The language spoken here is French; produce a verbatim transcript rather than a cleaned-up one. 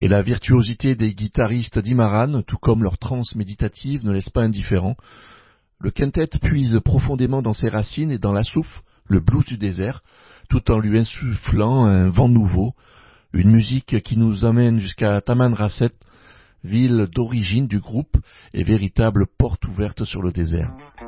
Et la virtuosité des guitaristes d'Imaran, tout comme leur transe méditative, ne laisse pas indifférent. Le quintet puise profondément dans ses racines et dans la souffle, le blues du désert, tout en lui insufflant un vent nouveau, une musique qui nous amène jusqu'à Tamanrasset, ville d'origine du groupe et véritable porte ouverte sur le désert.